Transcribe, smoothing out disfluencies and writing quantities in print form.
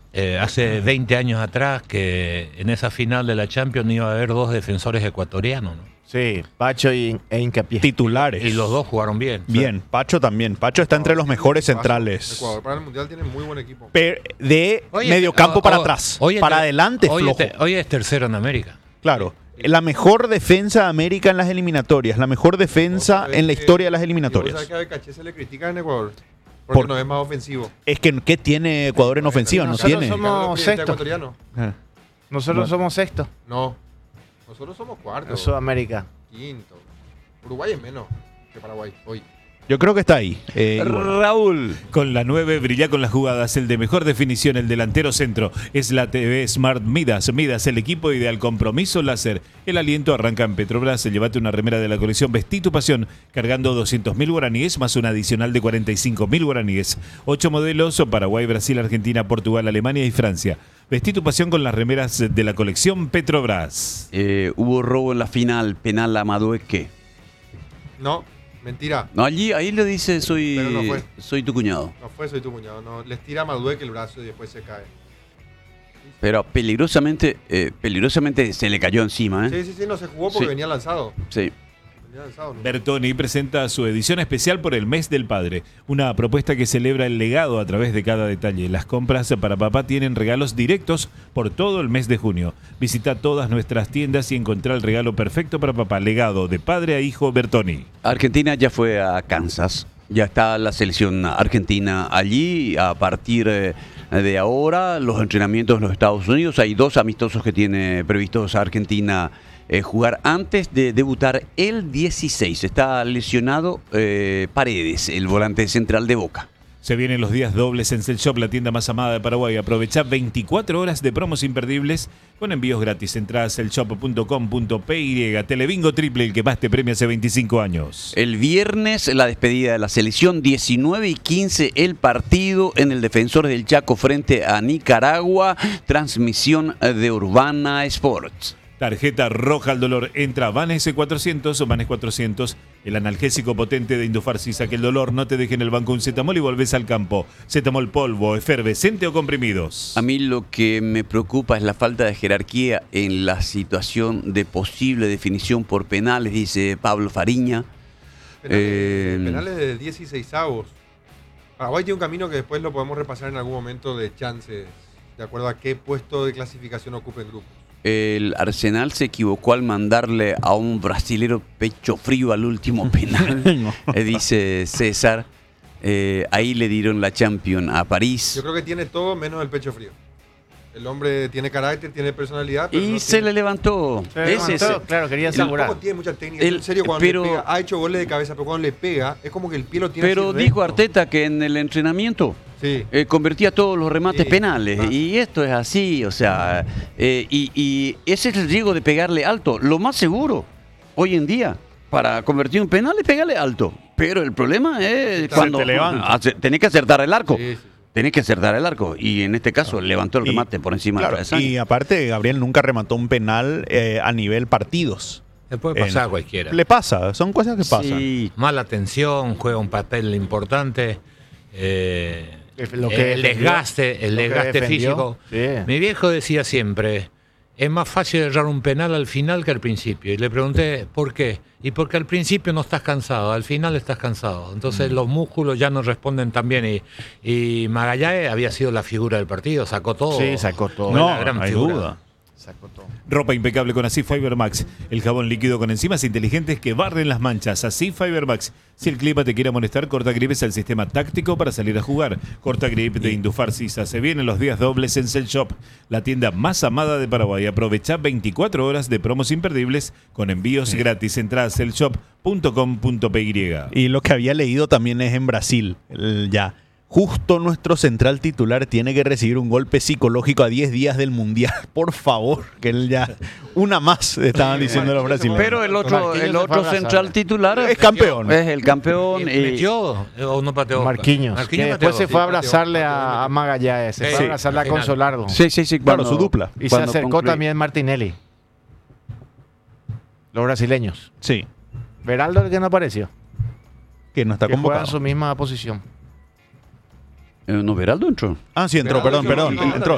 hace 20 años atrás que en esa final de la Champions iba a haber 2 defensores ecuatorianos, ¿no? Sí, Pacho e Hincapié. Titulares. Y los 2 jugaron bien. Bien, Pacho también. Pacho está entre los mejores centrales. Ecuador para el Mundial tiene muy buen equipo. De mediocampo para atrás. Para adelante, flojo. Hoy es tercero en América. Claro. La mejor defensa de América en las eliminatorias. La mejor defensa en la historia de las eliminatorias. ¿Sabes que a Becaché se le critica en Ecuador? Porque no es más ofensivo. Es que ¿qué tiene Ecuador en ofensiva? No tiene. Somos sexto. Nosotros somos sexto. No. Nosotros somos cuarto. En Sudamérica. Quinto. Uruguay es menos que Paraguay hoy. Yo creo que está ahí. Raúl. Con la 9 brilla con las jugadas. El de mejor definición, el delantero centro. Es la TV Smart Midas. Midas, el equipo ideal. Compromiso láser. El aliento arranca en Petrobras. Llévate una remera de la colección Vestí tu pasión. Cargando 200.000 guaraníes más una adicional de 45.000 guaraníes. 8 modelos: Paraguay, Brasil, Argentina, Portugal, Alemania y Francia. Vestí tu pasión con las remeras de la colección Petrobras. Hubo robo en la final. Penal a Madueque. No. Mentira. No, ahí le dice soy tu cuñado. No fue soy tu cuñado. No, les tira a Madueque el brazo y después se cae. Pero peligrosamente se le cayó encima, ¿eh? Sí, no se jugó porque venía lanzado. Sí. Bertoni presenta su edición especial por el Mes del Padre, una propuesta que celebra el legado a través de cada detalle. Las compras para papá tienen regalos directos por todo el mes de junio. Visita todas nuestras tiendas y encontrá el regalo perfecto para papá. Legado de padre a hijo Bertoni. Argentina ya fue a Kansas. Ya está la selección argentina allí. A partir de ahora, los entrenamientos en los Estados Unidos. Hay 2 amistosos que tiene previstos Argentina jugar antes de debutar el 16. Está lesionado Paredes, el volante central de Boca. Se vienen los días dobles en Cell Shop, la tienda más amada de Paraguay. Aprovecha 24 horas de promos imperdibles con envíos gratis. Entrada a cellshop.com.py. Telebingo triple, el que más te premia hace 25 años. El viernes la despedida de la selección, 19:15 el partido en el Defensores del Chaco frente a Nicaragua. Transmisión de Urbana Sports. Tarjeta roja al dolor. Entra Vanes 400 o Vanes 400, el analgésico potente de Indofarcisa, que el dolor no te deje en el banco un Zetamol y volvés al campo. Zetamol polvo, efervescente o comprimidos. A mí lo que me preocupa es la falta de jerarquía en la situación de posible definición por penales, dice Pablo Fariña. Penales de 16avos. Paraguay tiene un camino que después lo podemos repasar en algún momento de chances, de acuerdo a qué puesto de clasificación ocupe el grupo. El Arsenal se equivocó al mandarle a un brasilero pecho frío al último penal, dice César. Ahí le dieron la Champions a París. Yo creo que tiene todo menos el pecho frío. El hombre tiene carácter, tiene personalidad. Pero y no se le levantó. Claro, quería asegurar. Tiene mucha técnica. En serio, cuando le pega, ha hecho goles de cabeza, pero cuando le pega, es como que el pie lo tiene. Pero dijo Arteta que en el entrenamiento convertía todos los remates penales. Y esto es así, o sea. Y ese es el riesgo de pegarle alto. Lo más seguro, hoy en día, para convertir un penal es pegarle alto. Pero el problema es cuando tenés que acertar el arco. Sí. Tenés que acertar el arco y en este caso levantó el remate por encima del travesaño. Y aparte, Gabriel nunca remató un penal a nivel partidos. Le puede pasar a cualquiera. Le pasa, son cosas que pasan. Sí. Mala atención, juega un papel importante. El desgaste físico. Sí. Mi viejo decía siempre, es más fácil errar un penal al final que al principio. Y le pregunté, ¿por qué? Y porque al principio no estás cansado, al final estás cansado. Entonces los músculos ya no responden tan bien. Y Magallanes había sido la figura del partido, sacó todo. Sí, sacó todo. No hay duda. Sacó todo. Ropa impecable con Asif Fiber Max, el jabón líquido con enzimas inteligentes que barren las manchas. Asif Fiber Max. Si el clima te quiere molestar, Cortagrip es el sistema táctico para salir a jugar. Cortagrip de Indofarcisa. Se vienen los días dobles en Cell Shop, la tienda más amada de Paraguay. Aprovecha 24 horas de promos imperdibles con envíos gratis. Entra a cellshop.com.py. Y lo que había leído también es en Brasil, justo nuestro central titular tiene que recibir un golpe psicológico a 10 días del Mundial. Por favor, que él ya... Una más, estaban diciendo los brasileños. Pero el otro central titular es campeón. Es el campeón. ¿Metió o no pateó? Marquinhos. Que después se fue a abrazarle a Magallanes. Se fue a abrazarle a Consolardo. Sí. Claro, su dupla. Y se acercó también Martinelli. Los brasileños. Sí. Beraldo, el que no apareció. Que no está convocado. Juega en su misma posición. ¿No Beraldo entró? Ah, sí, entró, perdón. Entró.